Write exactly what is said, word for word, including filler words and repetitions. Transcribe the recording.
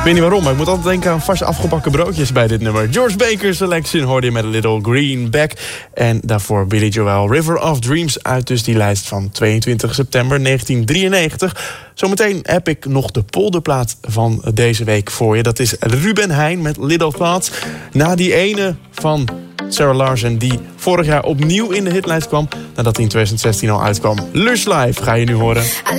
weet niet waarom, maar ik moet altijd denken aan vast afgebakken broodjes bij dit nummer. George Baker Selection hoorde je met A Little Greenback. En daarvoor Billy Joel, River of Dreams, uit dus die lijst van tweeëntwintig september negentien drieënnegentig. Zometeen heb ik nog de polderplaat van deze week voor je. Dat is Ruben Heijn met Little Thoughts. Na die ene van Sarah Larsen, die vorig jaar opnieuw in de hitlijst kwam, nadat hij in tweeduizend zestien al uitkwam. Lush Live ga je nu horen.